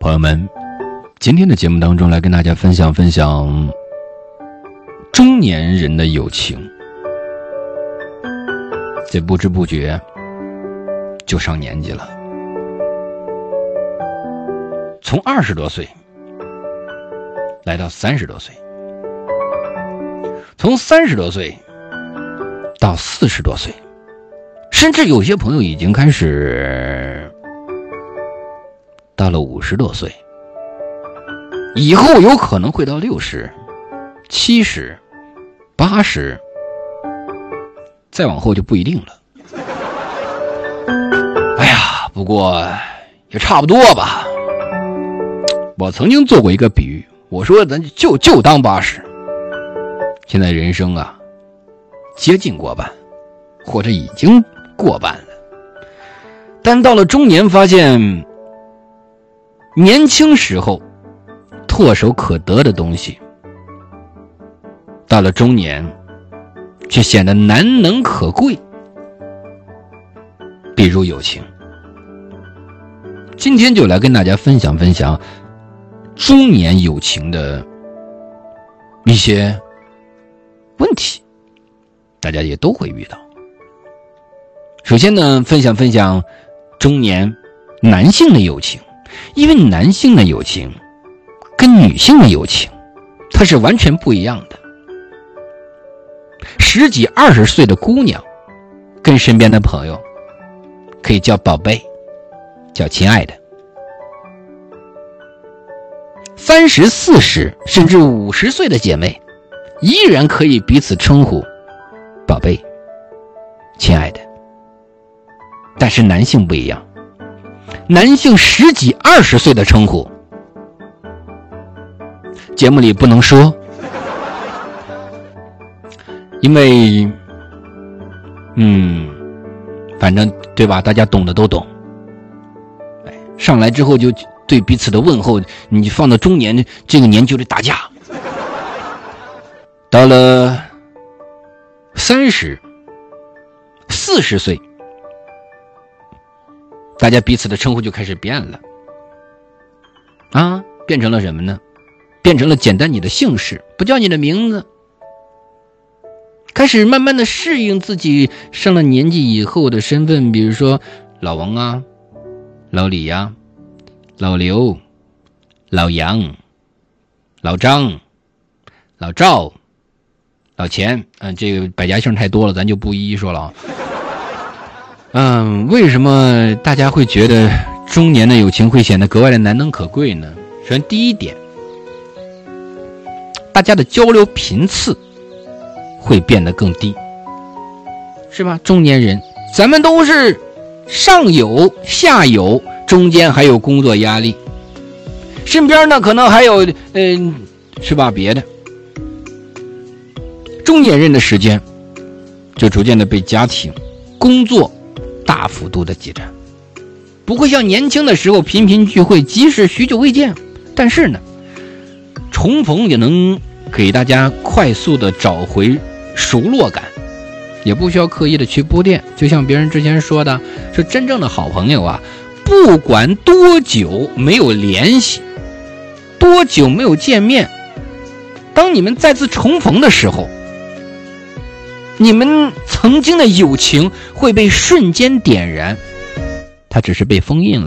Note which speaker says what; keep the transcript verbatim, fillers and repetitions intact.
Speaker 1: 朋友们，今天的节目当中来跟大家分享分享中年人的友情。这不知不觉就上年纪了，从二十多岁来到三十多岁，从三十多岁到四十多岁，甚至有些朋友已经开始到了五十多岁，以后有可能会到六十、七十、八十，再往后就不一定了。哎呀，不过也差不多吧。我曾经做过一个比喻，我说咱就就当八十。现在人生啊，接近过半，或者已经过半了。但到了中年，发现年轻时候唾手可得的东西，到了中年却显得难能可贵。比如友情，今天就来跟大家分享分享中年友情的一些问题，大家也都会遇到。首先呢，分享分享中年男性的友情，因为男性的友情跟女性的友情它是完全不一样的。十几二十岁的姑娘跟身边的朋友可以叫宝贝，叫亲爱的。三十四十甚至五十岁的姐妹依然可以彼此称呼宝贝，亲爱的。但是男性不一样，男性十几二十岁的称呼节目里不能说，因为嗯反正对吧，大家懂的都懂。哎，上来之后就对彼此的问候，你放到中年这个年就得打架。到了三十、四十岁，大家彼此的称呼就开始变了。啊，变成了什么呢？变成了简单你的姓氏，不叫你的名字。开始慢慢的适应自己上了年纪以后的身份，比如说老王啊、老李呀、啊、老刘、老杨、老张、老赵、老钱。嗯，这个百家姓太多了，咱就不一一说了啊。嗯，为什么大家会觉得中年的友情会显得格外的难能可贵呢？首先第一点，大家的交流频次会变得更低，是吧？中年人咱们都是上有下有，中间还有工作压力，身边呢可能还有嗯、呃，是吧，别的。中年人的时间就逐渐的被家庭工作大幅度的挤占，不会像年轻的时候频频聚会，即使许久未见，但是呢重逢也能给大家快速的找回熟络感，也不需要刻意的去铺垫。就像别人之前说的，说真正的好朋友啊，不管多久没有联系，多久没有见面，当你们再次重逢的时候，你们曾经的友情会被瞬间点燃，它只是被封印了。